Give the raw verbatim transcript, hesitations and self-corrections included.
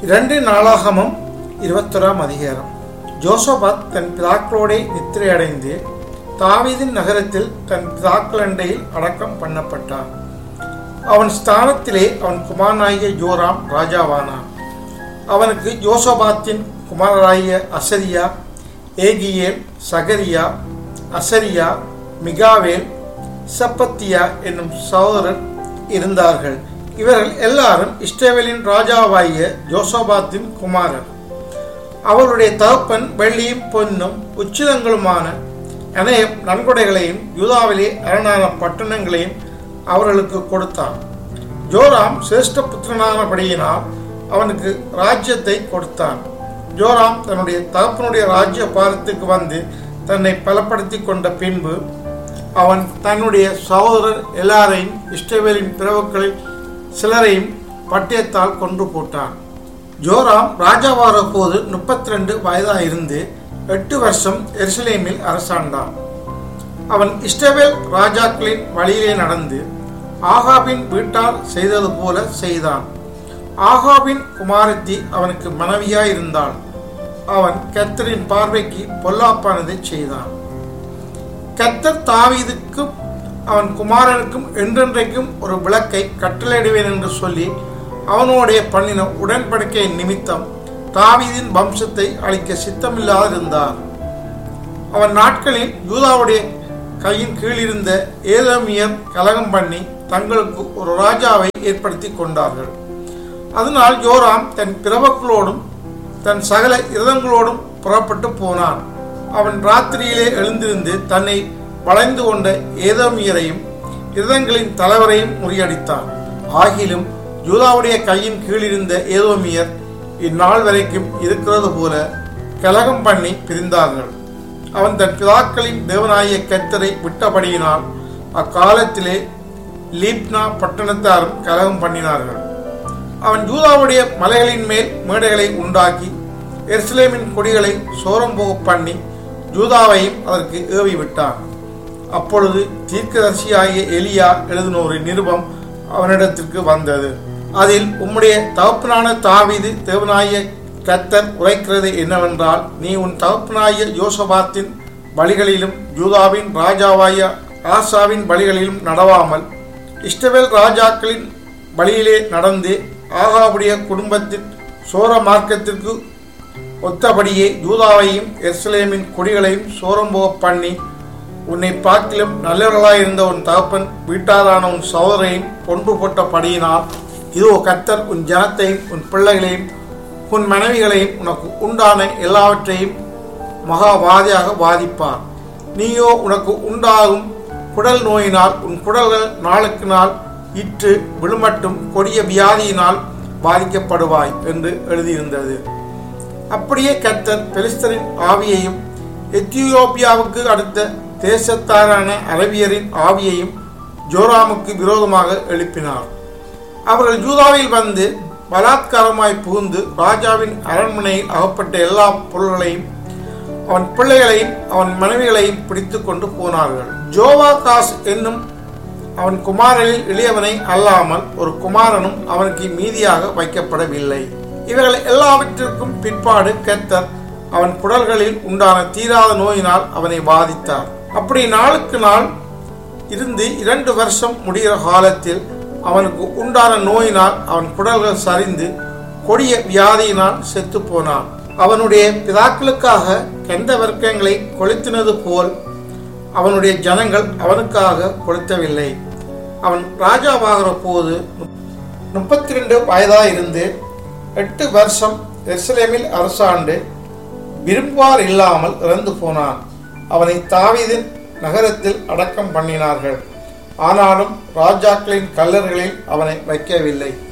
இரண்டு நாளாகமம் இருபத்தொராம் அதிகாரம். ஜோசபாத் தன் பிதாக்களோடே நித்திரையடைந்து தாவீதின் நகரத்தில் தன் பிதாக்களண்டையில் அடக்கம் பண்ணப்பட்டான். அவன் ஸ்தானத்திலே அவன் குமாரனாகிய யோராம் ராஜாவானான். அவனுக்கு ஜோசபாத்தின் குமாரராகிய அசரியா, ஏகியேல், சகரியா, அசரியா, மிகாவேல், சப்பத்தியா என்னும் சகோதரர் இருந்தார்கள். இவர்கள் எல்லாரும் இஸ்ரவேலின் ராஜாவாகிய ஜோசபாத்தின் குமாரர். அவருடைய தகப்பன் வெள்ளியும் பொன்னும் உச்சிதங்களுமான அநேக நன்கொடைகளையும் யூதாவிலே அரணான பட்டணங்களையும் அவர்களுக்கு கொடுத்தான். ஜோராம் சிரேஷ்ட புத்திரனானபடியினால் அவனுக்கு ராஜ்யத்தை கொடுத்தான். ஜோராம் தன்னுடைய தகப்பனுடைய ராஜ்ய பாரத்துக்கு வந்து தன்னை பலப்படுத்தி கொண்ட பின்பு அவன் தன்னுடைய சகோதரர் எல்லாரையும் இஸ்ரவேலின் பிறவுகளில் சிலரையும் பட்டயத்தால் கொன்று போட்டான். ஜோராம் ராஜாவார போது முப்பத்தி ரெண்டு வயதாயிருந்து எட்டு வருஷம் எருசலேமில் அரசாண்டான். அவன் இஸ்ரவேல் ராஜாக்களின் வழியிலே நடந்து ஆகாபின் வீட்டார் செய்தது போல செய்தான். ஆகாபின் குமாரத்தி அவனுக்கு மனைவியாயிருந்தாள். அவன் கர்த்தரின் பார்வைக்கு பொல்லாப்பானதை செய்தான். கர்த்தர் தாவீதுக்கும் அவன் குமாரனுக்கும் என்றென்றைக்கும் ஒரு விளக்கை கட்டளையிடுவேன் என்று சொல்லி அவனோடைய பண்ணின உடன்படிக்கை நிமித்தம் தாவீதின் வம்சத்தை அழிக்க சித்தமில்லாதிருந்தார். அவன் நாட்களில் யூதாவுடைய கையின் கீழிருந்த ஏதோமியர் கலகம் பண்ணி தங்களுக்கு ஒரு ராஜாவை ஏற்படுத்தி கொண்டார்கள். அதனால் யோராம் தன் பிரபுக்களோடும் தன் சகல இரதங்களோடும் புறப்பட்டு போனான். அவன் ராத்திரியிலே எழுந்திருந்து தன்னை வளைந்து கொண்ட ஏதோமியரையும் இரதங்களின் தலைவரையும் முறியடித்தான். ஆகிலும் யூதாவுடைய கையின் கீழிருந்த ஏதோமியர் இந்நாள் வரைக்கும் இருக்கிறது போல கலகம் பண்ணி பிரிந்தார்கள். அவன் தன் பிதாக்களின் தேவனாகிய கர்த்தரை விட்டபடியினால் அக்காலத்திலே லீப்னா பட்டணத்தாரும் கலகம் பண்ணினார்கள். அவன் யூதாவுடைய மலைகளின் மேல் மேடைகளை உண்டாக்கி எருசலேமின் கொடிகளை சோரம்போக பண்ணி யூதாவையும் அதற்கு ஏவி விட்டான். அப்பொழுது தீர்க்கதரிசியாகிய எலியா எழுதின ஒரு நிருபம் அவனிடத்திற்கு வந்தது. அதில் உம்முடைய தகப்பனான தாவீது தேவனாகிய கர்த்தர் உரைக்கிறது என்னவென்றால், நீ உன் தகப்பனாகிய யோசபாத்தின் வழிகளிலும் யூதாவின் ராஜாவாகிய ஆசாவின் வழிகளிலும் நடவாமல் இஸ்ரவேல் ராஜாக்களின் வழியிலே நடந்து ஆகாவுடைய குடும்பத்தின் சோர மார்க்கத்திற்கு ஒத்தபடியே யூதாவையும் எருசலேமின் கொடிகளையும் சோரம்போக பண்ணி உன்னை பார்க்கிலும் நல்லவர்களாயிருந்த உன் தகப்பன் வீட்டாரான உன் சகோதரையும் கொன்று போட்டபடியினால் இதோ கர்த்தர் உன் ஜனத்தையும் உன் பிள்ளைகளையும் உன் மனைவிகளையும் உனக்கு உண்டான எல்லாவற்றையும் மகாவாதியாக வாதிப்பார். நீயோ உனக்கு உண்டாகும் குடல் நோயினால் உன் குடல்கள் நாளுக்கு நாள் இற்று விழுமட்டும் கொடிய வியாதியினால் பாதிக்கப்படுவாய் என்று எழுதியிருந்தது. அப்படியே கர்த்தர் பெலிஸ்தரின் ஆவியையும் எத்தியோப்பியாவுக்கு அடுத்த தேசத்தாரான அரபியரின் ஆவியையும் ஜோராமுக்கு விரோதமாக எழுப்பினார். அவர்கள் யூதாவில் வந்து பலாத்காரமாய் புகுந்து ராஜாவின் அரண்மனையில் அகப்பட்ட எல்லா பொருள்களையும் அவன் பிள்ளைகளையும் அவன் மனைவிகளையும் பிடித்து கொண்டு போனார்கள். ஜோவாகாஸ் என்னும் அவன் குமாரனில் இளையவனை அல்லாமல் ஒரு குமாரனும் அவனுக்கு மீதியாக வைக்கப்படவில்லை. இவர்கள் எல்லாவற்றிற்கும் பிற்பாடு கர்த்தர் அவன் குடல்களில் உண்டான தீராத நோயினால் அவனை பாதித்தார். அப்படி நாளுக்கு நாள் இருந்து இரண்டு வருஷம் முடிகிற காலத்தில் அவனுக்கு உண்டான நோயினால் அவன் குடல்கள் சரிந்து கொடிய வியாதியினால் செத்து போனான். அவனுடைய பிதாக்களுக்காக கெண்ட வர்க்கங்களை கொளுத்தினது போல் அவனுடைய ஜனங்கள் அவனுக்காக கொளுத்தவில்லை. அவன் ராஜாவாகிற போது முப்பத்தி ரெண்டு வயதாயிருந்து எட்டு வருஷம் எருசலேமில் அரசாண்டு விரும்புவார் இல்லாமல் இறந்து போனான். அவனை தாவீதின் நகரத்தில் அடக்கம் பண்ணினார்கள். ஆனாலும் ராஜாக்களின் கல்லறைகளில் அவனை வைக்கவில்லை.